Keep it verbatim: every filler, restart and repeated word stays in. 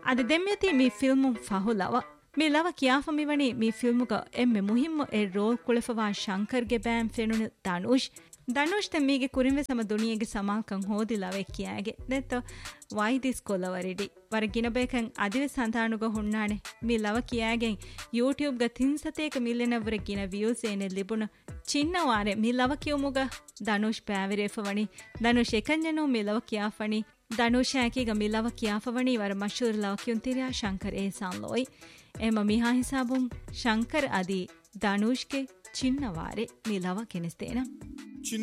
ಅದ ದೆಮ್ಯತಿ me film ಫಹುಲವ me Lava ಕಿಯಾಫಮಿವಣಿ me ಫಿಲ್ಮುಗ ಎಮ್ಮೆ ಮುಹಿಮ್ಮು a role ಕುಳೆಫವಾ ಶಂಕರ್ಗೆ ಬ್ಯಾಮ್ ಫೆನುನು Dhanush Dhanush ತೆ ಮೀಗೆ ಕುರಿಂವೆ ಸಮ ದುನಿಯೆಗೆ ಸಮಾಲ್ಕಂ ಹೋದಿಲವೆ ಕಿಯಾಗೆ ನೆತ್ತ ವೈ ದಿಸ್ ಕೊಲವರಿಡಿ ವರ ಗಿನಬೇಕಂ ಅದಿವೆ ಸಂತಾನುಗ ಹುಣ್ಣಾಣೆ ಮೀ ಲವ ಕಿಯಾಗೆ ಯೂಟ್ಯೂಬ್ ಗ ತಿನ್ಸತೇಕ ಮಿಲ್ಲೆನವರ ಗಿನ ವ್ಯೂಸ್ ಏನೆ ಲಿಬುಣ ಚಿನ್ನವಾರೆ me Lava ಕಿಯುಮುಗ Dhanush ಬ್ಯಾವಿರೇಫವಣಿ Dhanush ಎಕಂಜನೋ me Lava ಕಿಯಾಫಣಿ Dhanush ಆಕಿಗ me Lava ಕಿಯಾಫವಣಿ ವರ ಮಶೂರ್ ಲವ ಕಿಯುಂತಿರಿಯಾ ಶಂಕರ್ ಏಸಾನ್ ಲೋಯ್ ಎಮ ಮಿಹಾ ಹಿಸಾಬುಂ ಶಂಕರ್ ಅದಿ ಧನುಷ್ಗೆ ಚಿನ್ನವಾರೆ ಮೀ ಲವ ಕೆನಿಸ್ತೇನ